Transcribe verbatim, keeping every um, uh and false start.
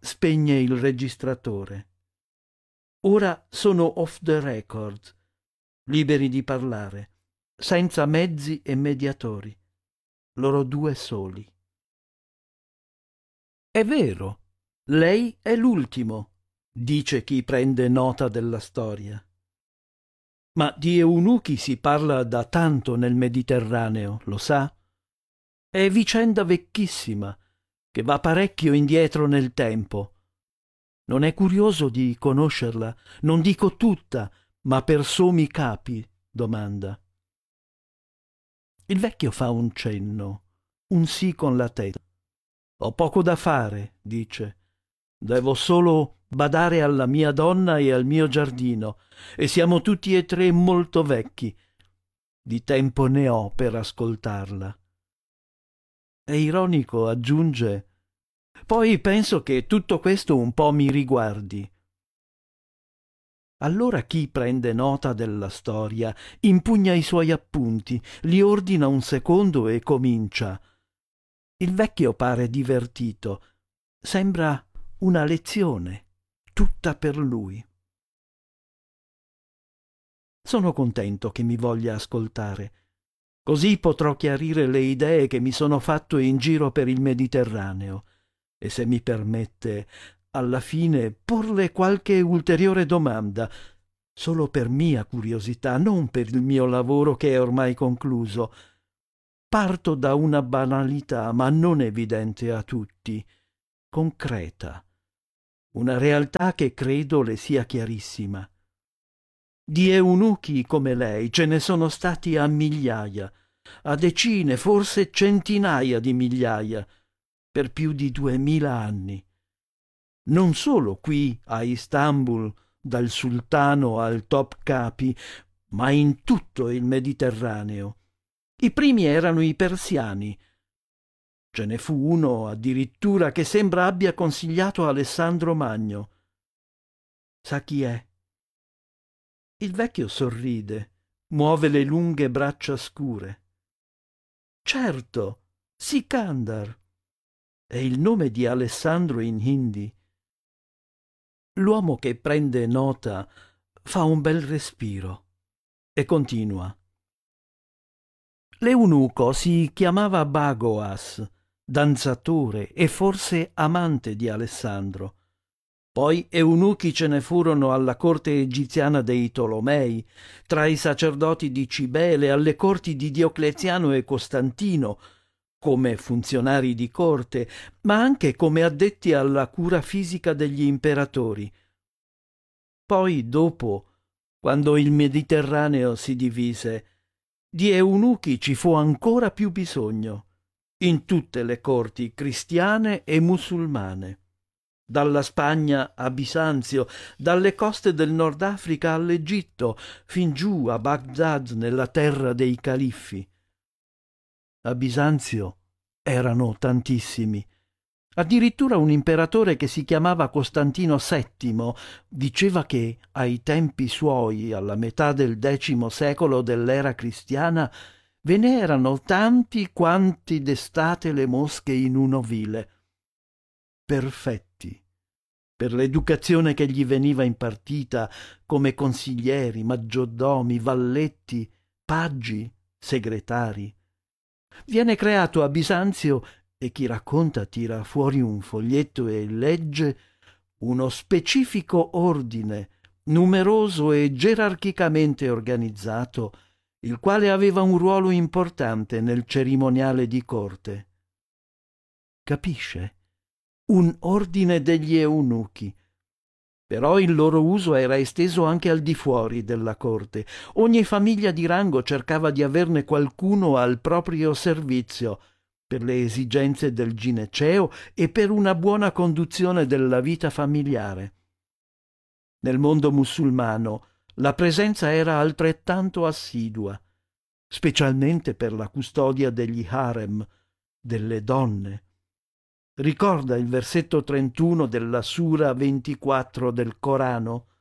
spegne il registratore. Ora sono off the record, liberi di parlare, senza mezzi e mediatori, loro due soli. È vero, lei è l'ultimo, dice chi prende nota della storia. Ma di eunuchi si parla da tanto nel Mediterraneo, lo sa? È vicenda vecchissima, che va parecchio indietro nel tempo. Non è curioso di conoscerla? Non dico tutta, ma per sommi capi, domanda. Il vecchio fa un cenno, un sì con la testa. Ho poco da fare, dice. Devo solo badare alla mia donna e al mio giardino, e siamo tutti e tre molto vecchi. Di tempo ne ho per ascoltarla. È ironico, aggiunge. Poi penso che tutto questo un po' mi riguardi. Allora chi prende nota della storia impugna i suoi appunti, li ordina un secondo e comincia. Il vecchio pare divertito. Sembra una lezione, tutta per lui. Sono contento che mi voglia ascoltare. Così potrò chiarire le idee che mi sono fatto in giro per il Mediterraneo e, se mi permette, alla fine porle qualche ulteriore domanda, solo per mia curiosità, non per il mio lavoro che è ormai concluso. Parto da una banalità, ma non evidente a tutti, concreta, una realtà che credo le sia chiarissima. Di eunuchi come lei ce ne sono stati a migliaia, a decine, forse centinaia di migliaia, per più di duemila anni. Non solo qui a Istanbul, dal sultano al top capi, ma in tutto il Mediterraneo. I primi erano i persiani. Ce ne fu uno addirittura che sembra abbia consigliato Alessandro Magno. Sa chi è? Il vecchio sorride, muove le lunghe braccia scure. Certo, Sikandar. È il nome di Alessandro in hindi. L'uomo che prende nota fa un bel respiro e continua. L'eunuco si chiamava Bagoas, danzatore e forse amante di Alessandro. Poi eunuchi ce ne furono alla corte egiziana dei Tolomei, tra i sacerdoti di Cibele, alle corti di Diocleziano e Costantino, come funzionari di corte, ma anche come addetti alla cura fisica degli imperatori. Poi, dopo, quando il Mediterraneo si divise, di eunuchi ci fu ancora più bisogno, in tutte le corti cristiane e musulmane. Dalla Spagna a Bisanzio, dalle coste del Nord Africa all'Egitto, fin giù a Baghdad, nella terra dei califfi. A Bisanzio erano tantissimi. Addirittura un imperatore che si chiamava Costantino settimo diceva che ai tempi suoi, alla metà del decimo secolo dell'era cristiana, ve ne erano tanti quanti d'estate le mosche in un ovile. Perfetti per l'educazione che gli veniva impartita come consiglieri, maggiordomi, valletti, paggi, segretari. Viene creato a Bisanzio, e chi racconta tira fuori un foglietto e legge, uno specifico ordine, numeroso e gerarchicamente organizzato, il quale aveva un ruolo importante nel cerimoniale di corte. Capisce? Un ordine degli eunuchi. Però il loro uso era esteso anche al di fuori della corte. Ogni famiglia di rango cercava di averne qualcuno al proprio servizio, per le esigenze del gineceo e per una buona conduzione della vita familiare. Nel mondo musulmano la presenza era altrettanto assidua, specialmente per la custodia degli harem, delle donne. Ricorda il versetto trentuno della Sura ventiquattro del Corano?